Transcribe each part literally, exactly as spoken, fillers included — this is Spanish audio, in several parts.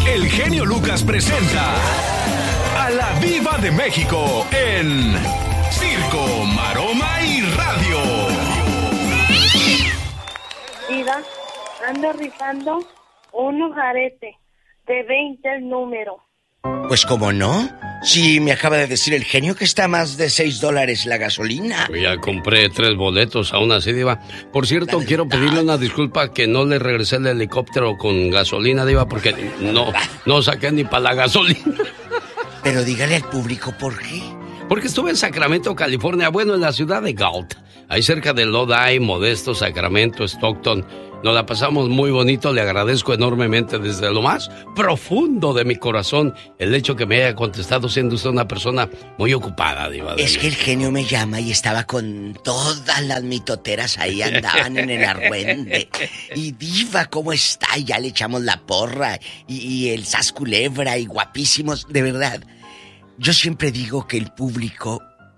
el genio Lucas presenta a la Diva de México en Circo, Maroma y Radio. Diva, ando rifando unos aretes de veinte el número. Pues cómo no, si me acaba de decir el genio que está a más de seis dólares la gasolina. Yo ya compré tres boletos, aún así, Diva. Por cierto, La quiero verdad. pedirle una disculpa que no le regresé el helicóptero con gasolina, Diva, porque no, no saqué ni para la gasolina. Pero dígale al público por qué. Porque estuve en Sacramento, California, bueno, en la ciudad de Galt, ahí cerca de Lodi, Modesto, Sacramento, Stockton. Nos la pasamos muy bonito, le agradezco enormemente desde lo más profundo de mi corazón el hecho que me haya contestado siendo usted una persona muy ocupada, Diva. Es que el genio me llama y estaba con todas las mitoteras ahí, andaban en el argüende. Y Diva, ¿cómo está? Y ya le echamos la porra y, y el sas culebra y guapísimos, de verdad. Yo siempre digo que el público,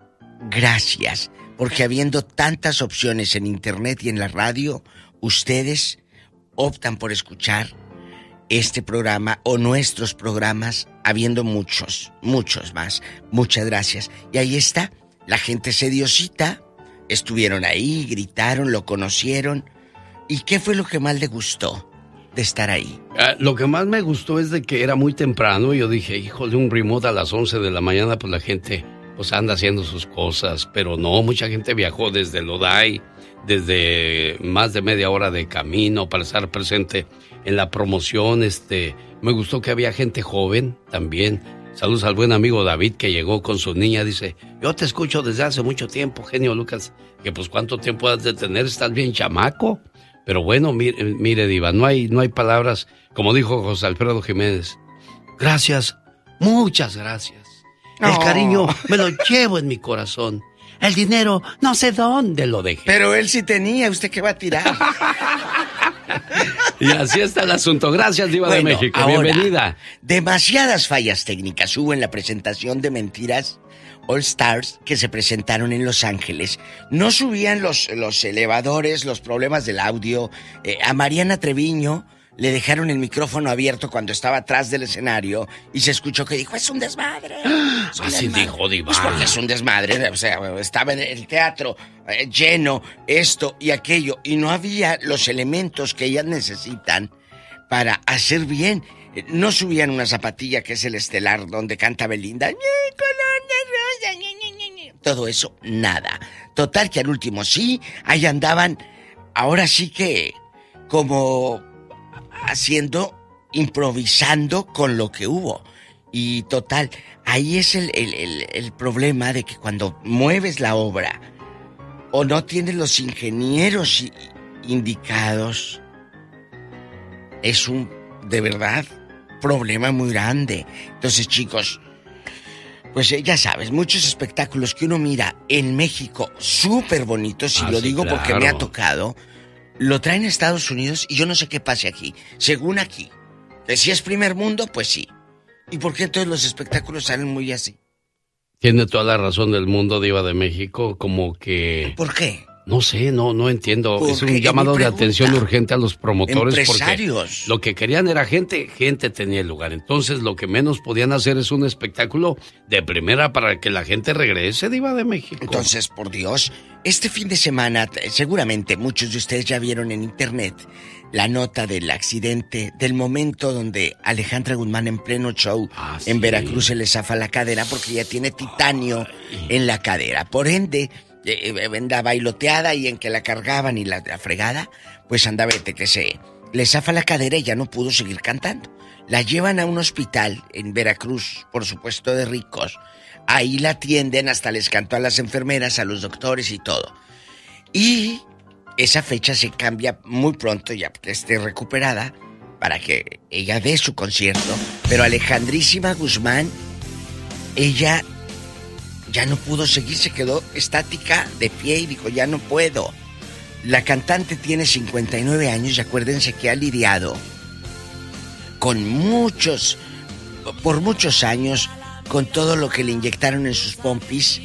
gracias, porque habiendo tantas opciones en internet y en la radio, ustedes optan por escuchar este programa o nuestros programas, habiendo muchos, muchos más. Muchas gracias. Y ahí está, la gente se dio cita, estuvieron ahí, gritaron, lo conocieron. ¿Y qué fue lo que más le gustó de estar ahí? Uh, lo que más me gustó es de que era muy temprano y yo dije, híjole, un remote a las once de la mañana, pues la gente pues anda haciendo sus cosas, pero no, mucha gente viajó desde Lodi, desde más de media hora de camino para estar presente en la promoción. Este, me gustó que había gente joven también. Saludos al buen amigo David que llegó con su niña, dice, yo te escucho desde hace mucho tiempo, genio Lucas, que pues cuánto tiempo has de tener, estás bien chamaco. Pero bueno, mire, mire Diva, no hay, no hay palabras, como dijo José Alfredo Jiménez. Gracias, muchas gracias. El Oh. cariño me lo llevo en mi corazón. El dinero no sé dónde lo dejé. Pero él sí tenía, ¿usted qué va a tirar? Y así está el asunto. Gracias, Diva Bueno, de México. ahora, Bienvenida. Demasiadas fallas técnicas hubo en la presentación de Mentiras All Stars que se presentaron en Los Ángeles. No subían los, los elevadores, los problemas del audio. Eh, a Mariana Treviño le dejaron el micrófono abierto cuando estaba atrás del escenario y se escuchó que dijo, es un desmadre. Es un Así desmadre". dijo, Diva. Pues porque es un desmadre, o sea, estaba en el teatro eh, lleno, esto y aquello, y no había los elementos que ellas necesitan para hacer bien. Eh, No subían una zapatilla que es el estelar donde canta Belinda. Todo eso, nada. Total que al último sí, ahí andaban, ahora sí que como haciendo, improvisando con lo que hubo. Y total, ahí es el, el, el, el problema de que cuando mueves la obra o no tienes los ingenieros indicados, es un, de verdad, problema muy grande. Entonces, chicos, pues eh, ya sabes, muchos espectáculos que uno mira en México, súper bonitos, y Ah, lo sí, digo claro. porque me ha tocado, lo traen a Estados Unidos y yo no sé qué pase aquí. Según aquí, que si es primer mundo, pues sí. ¿Y por qué todos los espectáculos salen muy así? Tiene toda la razón del mundo, Diva de México, como que... ¿Por qué? No sé, no, no entiendo. Es Porque un llamado es mi de pregunta. atención urgente a los promotores. Empresarios. Porque lo que querían era gente, gente tenía el lugar. Entonces lo que menos podían hacer es un espectáculo de primera para que la gente regrese, Diva de México. Entonces, por Dios, este fin de semana, t- seguramente muchos de ustedes ya vieron en internet la nota del accidente, del momento donde Alejandra Guzmán en pleno show Ah, en sí. Veracruz se le zafa la cadera porque ya tiene titanio Ay. en la cadera. Por ende, eh, eh, anda bailoteada y en que la cargaban y la, la fregada, pues anda, vete que se le zafa la cadera y ya no pudo seguir cantando. La llevan a un hospital en Veracruz, por supuesto de ricos. Ahí la atienden, hasta les cantó a las enfermeras, a los doctores y todo. Y esa fecha se cambia muy pronto, ya que esté recuperada, para que ella dé su concierto. Pero Alejandrísima Guzmán, ella ya no pudo seguir, se quedó estática de pie y dijo, ya no puedo. La cantante tiene cincuenta y nueve años y acuérdense que ha lidiado con muchos, por muchos años, con todo lo que le inyectaron en sus pompis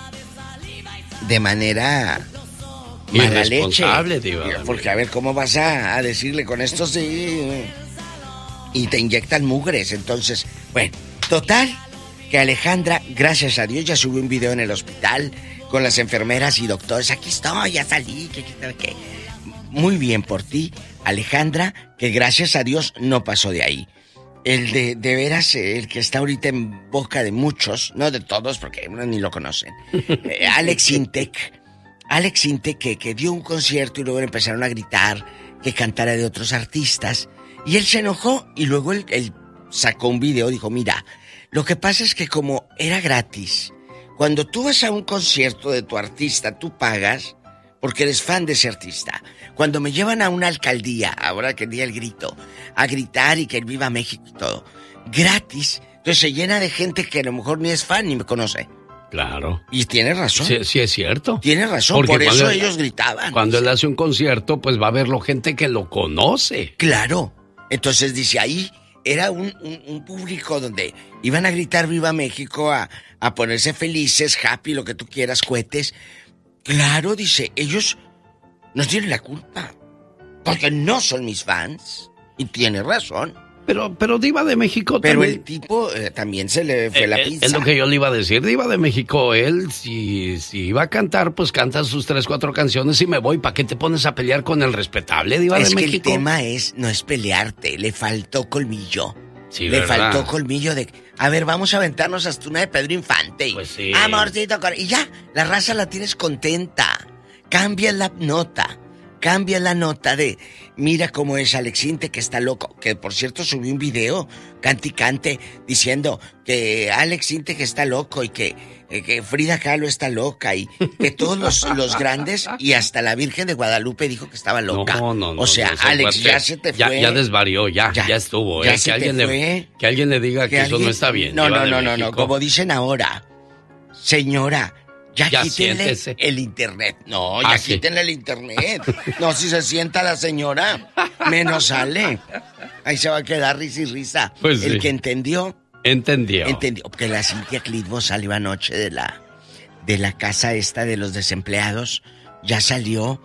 de manera mala leche. Irresponsable, Diva. Porque a ver, ¿cómo vas a, a decirle con esto? Sí. y te inyectan mugres. Entonces, bueno, total, que Alejandra, gracias a Dios, ya subió un video en el hospital con las enfermeras y doctores. Aquí estoy, ya salí, que, que, que. Muy bien por ti, Alejandra, que gracias a Dios no pasó de ahí. El de, de veras, el que está ahorita en boca de muchos, no de todos, porque ni lo conocen, eh, Alex Intec. Alex Intec, que, que dio un concierto y luego le empezaron a gritar que cantara de otros artistas. Y él se enojó y luego él, él sacó un video, dijo, mira, lo que pasa es que como era gratis, cuando tú vas a un concierto de tu artista, tú pagas porque eres fan de ese artista. Cuando me llevan a una alcaldía, ahora que di el grito, a gritar y que viva México y todo, gratis, entonces se llena de gente que a lo mejor ni es fan ni me conoce. Claro. Y tiene razón. Sí, sí es cierto. Tiene razón, porque por eso él, ellos gritaban. Cuando él hace un concierto, pues va a verlo gente que lo conoce. Claro. Entonces dice, ahí era un, un, un público donde iban a gritar Viva México, a, a ponerse felices, happy, lo que tú quieras, cohetes. Claro, dice, ellos no tienen la culpa, porque no son mis fans. Y tiene razón. Pero, pero Diva de México Pero también... el tipo eh, también se le fue eh, la eh, pinza. Es lo que yo le iba a decir. Diva de México, él, si, si iba a cantar, pues canta sus tres, cuatro canciones y me voy. ¿Para qué te pones a pelear con el respetable, Diva es de que México? El tema es, no es pelearte, le faltó colmillo. Sí, le ¿verdad? faltó colmillo de... A ver, vamos a aventarnos hasta una de Pedro Infante. Y, pues sí. Amorcito, cor... y ya, la raza la tienes contenta. Cambia la nota. Cambia la nota de... Mira cómo es Alex Intec, que está loco. Que, por cierto, subí un video, cante y cante, diciendo que Alex Intec está loco y que, eh, que Frida Kahlo está loca y que todos los, los grandes y hasta la Virgen de Guadalupe dijo que estaba loca. No, no, no. O sea, no, Alex, cuate, ya se te ya, fue. Ya desvarió, ya, ya, ya estuvo. Ya eh, se que, alguien te le, fue. que alguien le diga que, que eso alguien... no está bien. No, Diva no, de no, no, México. no. Como dicen ahora, señora... Ya, ya quítenle siéntese. el internet. No, ya ah, sí. quítenle el internet. No, si se sienta la señora, menos sale. Ahí se va a quedar risa y risa. Pues el sí. que entendió... Entendió. Entendió. Porque la Cintia Clitbo salió anoche de la, de la casa esta de los desempleados. Ya salió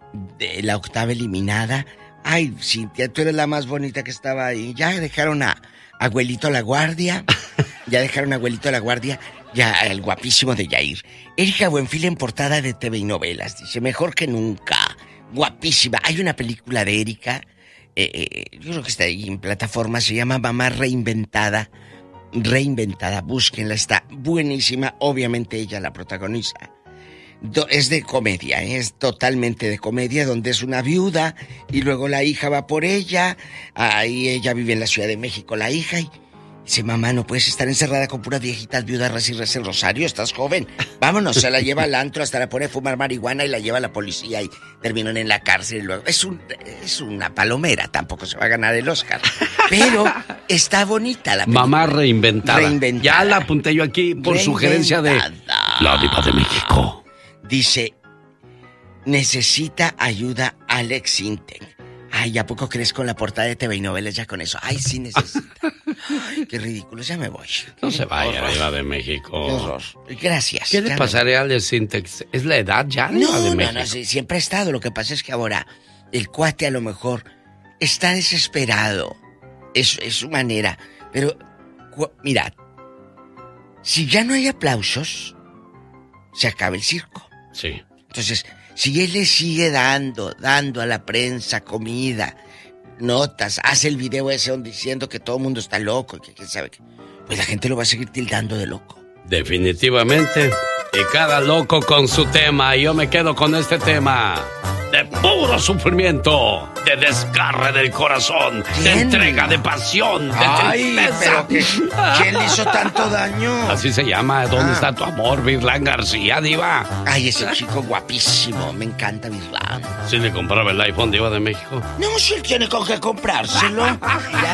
de la octava eliminada. Ay, Cintia, tú eres la más bonita que estaba ahí. Ya dejaron a Abuelito La Guardia. Ya dejaron a Abuelito La Guardia. Ya, el guapísimo de Yair. Erika Buenfil en portada de T V y novelas. Dice, mejor que nunca. Guapísima. Hay una película de Erika. Eh, eh, yo creo que está ahí en plataforma. Se llama Mamá Reinventada. Reinventada. Búsquenla. Está buenísima. Obviamente ella la protagoniza. Do, es de comedia. ¿eh? Es totalmente de comedia. Donde es una viuda. Y luego la hija va por ella. Ahí ella vive en la Ciudad de México. La hija y... Dice, mamá, no puedes estar encerrada con puras viejitas viudas, reza y reza el rosario, estás joven. Vámonos, se la lleva al antro, hasta la pone a fumar marihuana y la lleva a la policía y terminan en la cárcel. Y luego, es, un, es una palomera, tampoco se va a ganar el Oscar. Pero está bonita la película. Mamá reinventada. Reinventada. Ya la apunté yo aquí por sugerencia de la Diva de México. Dice, necesita ayuda Alex Intec. Ay, ¿a poco crees con la portada de T V y novelas ya con eso? Ay, sí necesita. Ay, qué ridículo, ya me voy. No se vaya, Diva de México. Qué horror. Gracias. ¿Qué le ya pasaría a Alex Intec? ¿Es la edad ya, No, Diva de no, México? no, sí, siempre ha estado. Lo que pasa es que ahora el cuate a lo mejor está desesperado. Es, es su manera. Pero, cu- mirad, si ya no hay aplausos, se acaba el circo. Sí. Entonces, si él le sigue dando, dando a la prensa comida, notas, hace el video ese donde diciendo que todo el mundo está loco, que quién sabe qué, pues la gente lo va a seguir tildando de loco. Definitivamente. Y cada loco con su tema. Y yo me quedo con este tema. De puro sufrimiento. De desgarre del corazón. ¿Quién? De entrega, de pasión. De Ay, tristeza. pero que, ¿quién le hizo tanto daño? Así se llama. ¿Dónde Ah. está tu amor, Virlán García, Diva? Ay, ese chico guapísimo, me encanta Virlán. ¿Sí le compraba el iPhone, Diva de México? No, si él tiene con qué comprárselo. Ya